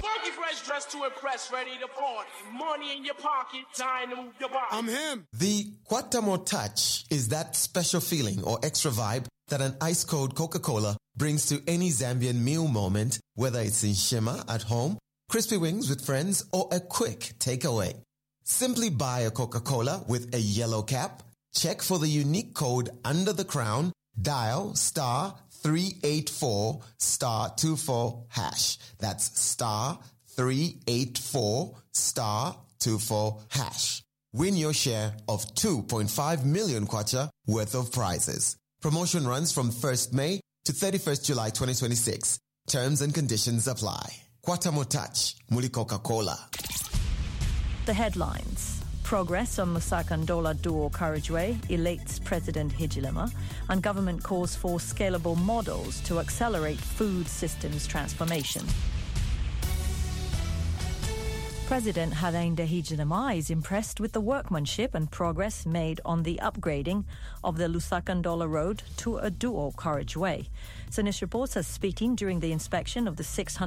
Funky fresh dressed to impress, ready to party. Money in your pocket, time to move your body. I'm him. The Quatamo touch is that special feeling or extra vibe that an ice-cold Coca-Cola brings to any Zambian meal moment, whether it's in Shima at home, crispy wings with friends, or a quick takeaway. Simply buy a Coca-Cola with a yellow cap, check for the unique code under the crown, dial *384*24#. That's *384*24#. Win your share of 2.5 million kwacha worth of prizes. Promotion runs from 1st May to 31st July 2026. Terms and conditions apply. Quatamo Touch, Muli Coca-Cola. The headlines. Progress on Musakandola Dual Carriageway elates President Hichilema, and government calls for scalable models to accelerate food systems transformation. President Hakainde Hichilema is impressed with the workmanship and progress made on the upgrading of the Lusakandola Road to a dual carriageway. Sinus reports are speaking during the inspection of the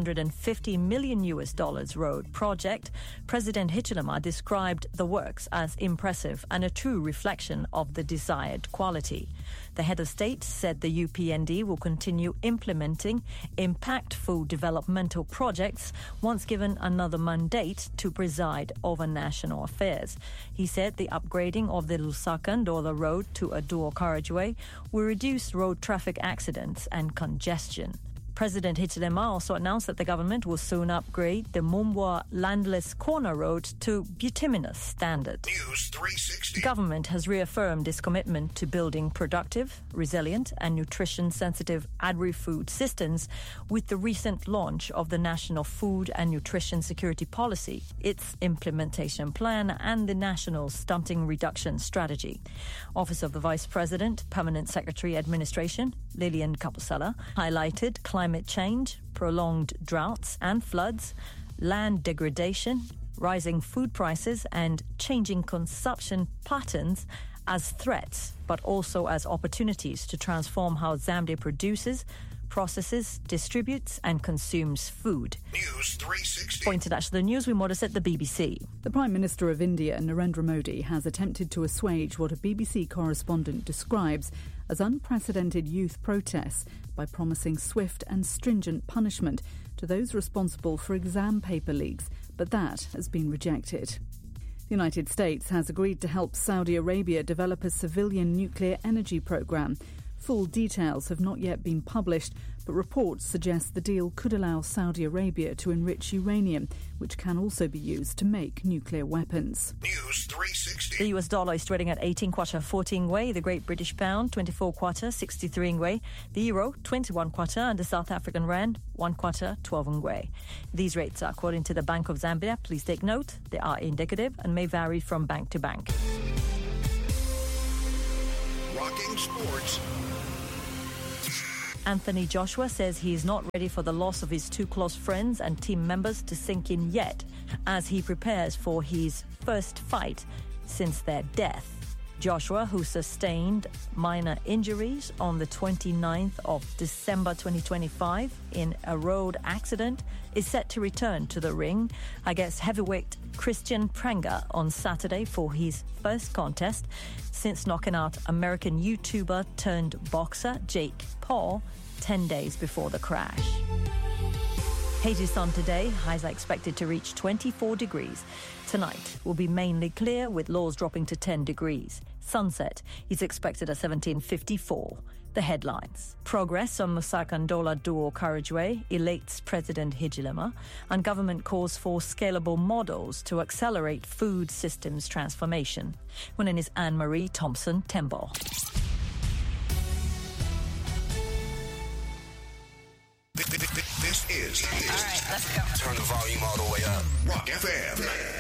$650 million road project. President Hichilema described the works as impressive and a true reflection of the desired quality. The head of state said the UPND will continue implementing impactful developmental projects once given another mandate to preside over national affairs. He said the upgrading of the Lusakandola Road to a dual carriageway will reduce road traffic accidents and congestion. President Hichilema also announced that the government will soon upgrade the Mumbwa Landless Corner Road to bituminous standard. News 360. The government has reaffirmed its commitment to building productive, resilient and nutrition-sensitive agri-food systems with the recent launch of the National Food and Nutrition Security Policy, its implementation plan and the National Stunting Reduction Strategy. Office of the Vice President, Permanent Secretary Administration, Lillian Kapusala, highlighted climate change, prolonged droughts and floods, land degradation, rising food prices and changing consumption patterns as threats, but also as opportunities to transform how Zambia produces, processes, distributes and consumes food. News 360. For international news, we modest at the BBC. The Prime Minister of India, Narendra Modi, has attempted to assuage what a BBC correspondent describes as unprecedented youth protests by promising swift and stringent punishment to those responsible for exam paper leaks, but that has been rejected. The United States has agreed to help Saudi Arabia develop a civilian nuclear energy program. Full details have not yet been published, but reports suggest the deal could allow Saudi Arabia to enrich uranium, which can also be used to make nuclear weapons. News 360. The US dollar is trading at 18 kwacha 14 ngwe, the Great British Pound 24 kwacha 63 ngwe, the Euro 21 kwacha and the South African Rand 1 kwacha 12 ngwe. These rates are according to the Bank of Zambia. Please take note, they are indicative and may vary from bank to bank. Rocking sports. Anthony Joshua says he is not ready for the loss of his two close friends and team members to sink in yet as he prepares for his first fight since their death. Joshua, who sustained minor injuries on the 29th of December 2025 in a road accident, is set to return to the ring against heavyweight Christian Pranga on Saturday for his first contest since knocking out American YouTuber turned boxer Jake Paul 10 days before the crash. Hazy sun today, highs are expected to reach 24 degrees. Tonight will be mainly clear with lows dropping to 10 degrees. Sunset is expected at 17:54. The headlines. Progress on Musakandola Dual Carriageway elates President Hichilema, and government calls for scalable models to accelerate food systems transformation. My name is Anne-Marie Thompson Tembo. This is. All right, let's go. Turn the volume all the way up. Rock FM.